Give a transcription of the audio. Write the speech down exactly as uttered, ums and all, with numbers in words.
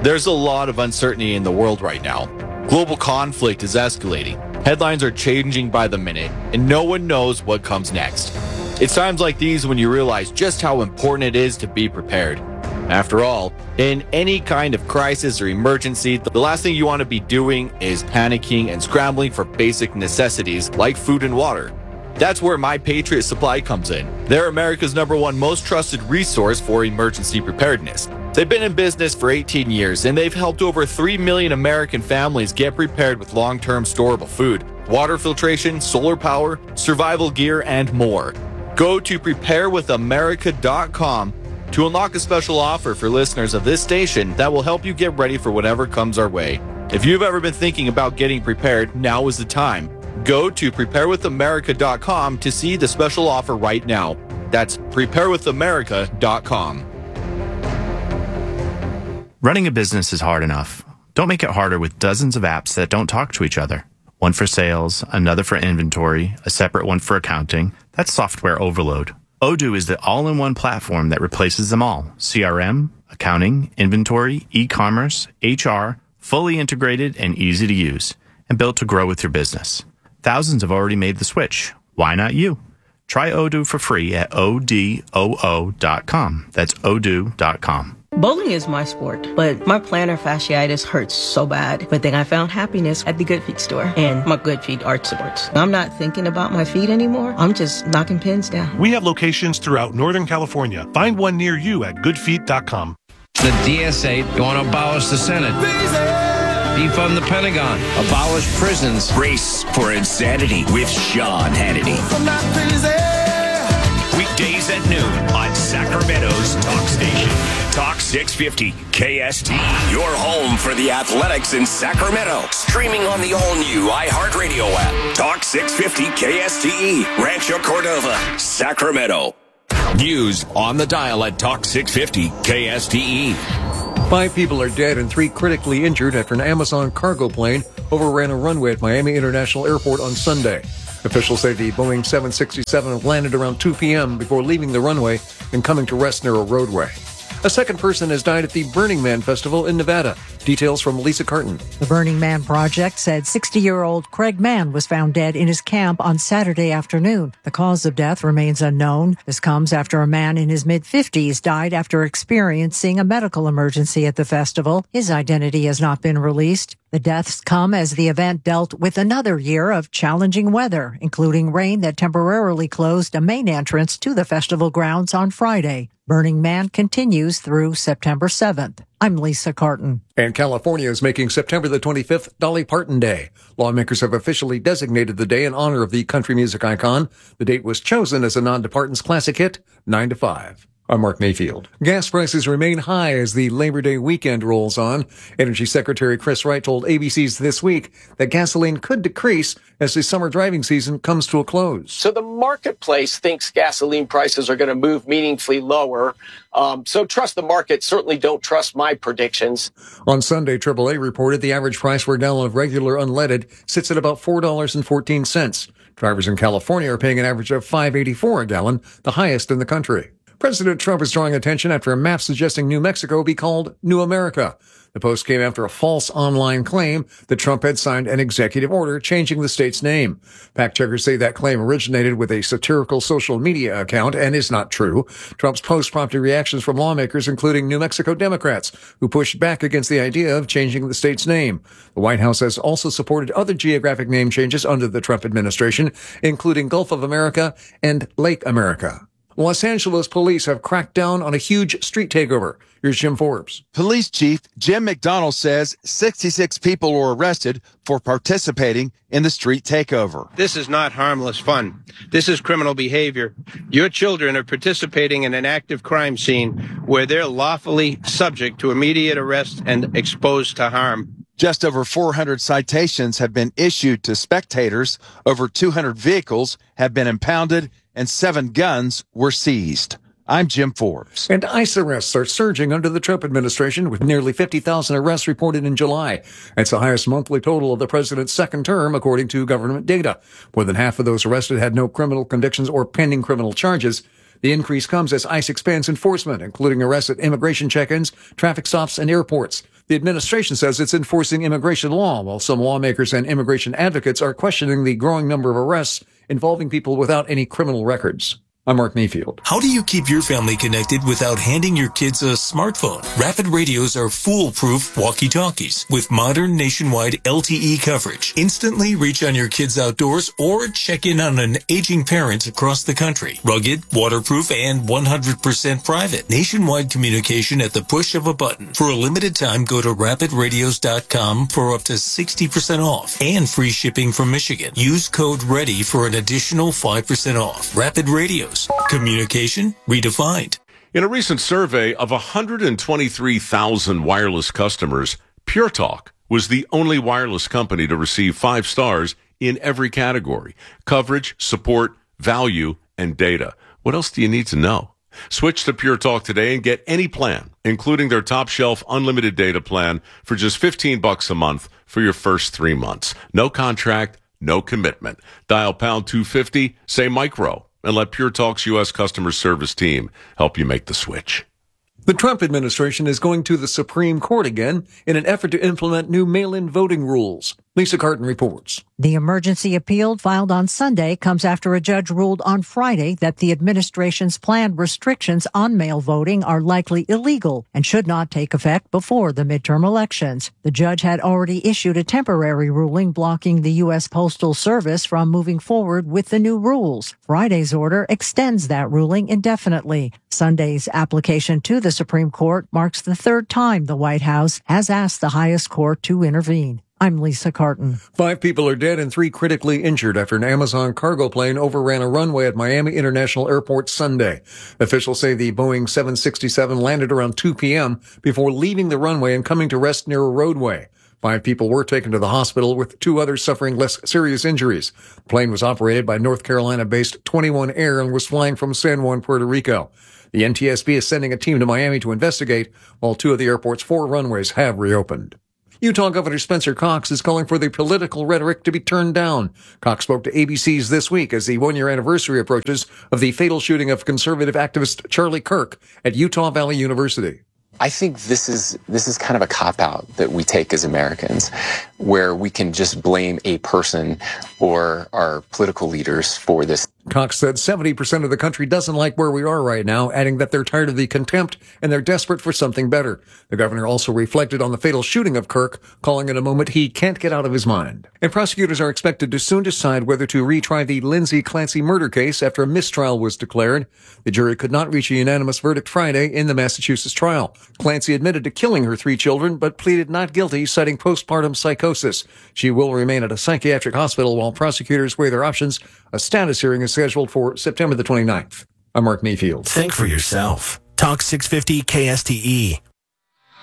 There's a lot of uncertainty in the world right now. Global conflict is escalating. Headlines are changing by the minute, and no one knows what comes next. It's times like these when you realize just how important it is to be prepared. After all, in any kind of crisis or emergency, the last thing you want to be doing is panicking and scrambling for basic necessities like food and water. That's where My Patriot Supply comes in. They're America's number one most trusted resource for emergency preparedness. They've been in business for eighteen years, and they've helped over three million American families get prepared with long-term storable food, water filtration, solar power, survival gear, and more. Go to prepare with america dot com to unlock a special offer for listeners of this station that will help you get ready for whatever comes our way. If you've ever been thinking about getting prepared, now is the time. Go to prepare with america dot com to see the special offer right now. That's prepare with america dot com. Running a business is hard enough. Don't make it harder with dozens of apps that don't talk to each other. One for sales, another for inventory, a separate one for accounting. That's software overload. Odoo is the all-in-one platform that replaces them all. C R M, accounting, inventory, e-commerce, H R, fully integrated and easy to use, and built to grow with your business. Thousands have already made the switch. Why not you? Try Odoo for free at O D O O dot com. That's odoo dot com. Bowling is my sport, but my plantar fasciitis hurts so bad. But then I found happiness at the Good Feet store and my Good Feet arch supports. I'm not thinking about my feet anymore. I'm just knocking pins down. We have locations throughout Northern California. Find one near you at good feet dot com. The D S A want to abolish the Senate. Defund the Pentagon. Abolish prisons. Brace for insanity with Sean Hannity. Weekdays at noon on Sacramento's talk station. Talk six fifty K S T. Your home for the athletics in Sacramento. Streaming on the all-new iHeartRadio app. Talk six fifty K S T E. Rancho Cordova, Sacramento. News on the dial at Talk six fifty K S T E. Five people are dead and three critically injured after an Amazon cargo plane overran a runway at Miami International Airport on Sunday. Officials say the Boeing seven sixty-seven landed around two p.m. before leaving the runway and coming to rest near a roadway. A second person has died at the Burning Man Festival in Nevada. Details from Lisa Carton. The Burning Man Project said sixty-year-old Craig Mann was found dead in his camp on Saturday afternoon. The cause of death remains unknown. This comes after a man in his mid-fifties died after experiencing a medical emergency at the festival. His identity has not been released. The deaths come as the event dealt with another year of challenging weather, including rain that temporarily closed a main entrance to the festival grounds on Friday. Burning Man continues through September seventh. I'm Lisa Carton. And California is making September the twenty-fifth Dolly Parton Day. Lawmakers have officially designated the day in honor of the country music icon. The date was chosen as a nod to Parton's classic hit, nine to five. I'm Mark Mayfield. Gas prices remain high as the Labor Day weekend rolls on. Energy Secretary Chris Wright told A B C's This Week that gasoline could decrease as the summer driving season comes to a close. So the marketplace thinks gasoline prices are going to move meaningfully lower. Um, so trust the market. Certainly don't trust my predictions. On Sunday, triple A reported the average price for a gallon of regular unleaded sits at about four dollars and fourteen cents. Drivers in California are paying an average of five dollars and eighty-four cents a gallon, the highest in the country. President Trump is drawing attention after a map suggesting New Mexico be called New America. The post came after a false online claim that Trump had signed an executive order changing the state's name. Fact checkers say that claim originated with a satirical social media account and is not true. Trump's post prompted reactions from lawmakers, including New Mexico Democrats, who pushed back against the idea of changing the state's name. The White House has also supported other geographic name changes under the Trump administration, including Gulf of America and Lake America. Los Angeles police have cracked down on a huge street takeover. Here's Jim Forbes. Police Chief Jim McDonald says sixty-six people were arrested for participating in the street takeover. This is not harmless fun. This is criminal behavior. Your children are participating in an active crime scene where they're lawfully subject to immediate arrest and exposed to harm. Just over four hundred citations have been issued to spectators. Over two hundred vehicles have been impounded and seven guns were seized. I'm Jim Forbes. And ICE arrests are surging under the Trump administration, with nearly fifty thousand arrests reported in July. That's the highest monthly total of the president's second term, according to government data. More than half of those arrested had no criminal convictions or pending criminal charges. The increase comes as ICE expands enforcement, including arrests at immigration check-ins, traffic stops, and airports. The administration says it's enforcing immigration law, while some lawmakers and immigration advocates are questioning the growing number of arrests involving people without any criminal records. I'm Mark Mayfield. How do you keep your family connected without handing your kids a smartphone? Rapid Radios are foolproof walkie-talkies with modern nationwide L T E coverage. Instantly reach on your kids outdoors or check in on an aging parent across the country. Rugged, waterproof, and one hundred percent private. Nationwide communication at the push of a button. For a limited time, go to rapid radios dot com for up to sixty percent off and free shipping from Michigan. Use code READY for an additional five percent off. Rapid Radios. Communication redefined. In a recent survey of one hundred twenty-three thousand wireless customers, Pure Talk was the only wireless company to receive five stars in every category: coverage, support, value, and data. What else do you need to know? Switch to Pure Talk today and get any plan, including their top shelf unlimited data plan, for just fifteen bucks a month for your first three months. No contract, no commitment. Dial pound two fifty, say micro, and let Pure Talk's U S customer service team help you make the switch. The Trump administration is going to the Supreme Court again in an effort to implement new mail-in voting rules. Lisa Carton reports. The emergency appeal filed on Sunday comes after a judge ruled on Friday that the administration's planned restrictions on mail voting are likely illegal and should not take effect before the midterm elections. The judge had already issued a temporary ruling blocking the U S Postal Service from moving forward with the new rules. Friday's order extends that ruling indefinitely. Sunday's application to the Supreme Court marks the third time the White House has asked the highest court to intervene. I'm Lisa Carton. Five people are dead and three critically injured after an Amazon cargo plane overran a runway at Miami International Airport Sunday. Officials say the Boeing seven sixty-seven landed around two p.m. before leaving the runway and coming to rest near a roadway. Five people were taken to the hospital, with two others suffering less serious injuries. The plane was operated by North Carolina-based twenty-one Air and was flying from San Juan, Puerto Rico. The N T S B is sending a team to Miami to investigate, while two of the airport's four runways have reopened. Utah Governor Spencer Cox is calling for the political rhetoric to be turned down. Cox spoke to A B C's This Week as the one-year anniversary approaches of the fatal shooting of conservative activist Charlie Kirk at Utah Valley University. I think this is this is kind of a cop-out that we take as Americans, where we can just blame a person or our political leaders for this. Cox said seventy percent of the country doesn't like where we are right now, adding that they're tired of the contempt and they're desperate for something better. The governor also reflected on the fatal shooting of Kirk, calling it a moment he can't get out of his mind. And prosecutors are expected to soon decide whether to retry the Lindsay Clancy murder case after a mistrial was declared. The jury could not reach a unanimous verdict Friday in the Massachusetts trial. Clancy admitted to killing her three children, but pleaded not guilty, citing postpartum psychosis. She will remain at a psychiatric hospital while prosecutors weigh their options. A status hearing is scheduled for September the twenty-ninth. I'm Mark Mayfield. Think for yourself. Talk six fifty K S T E.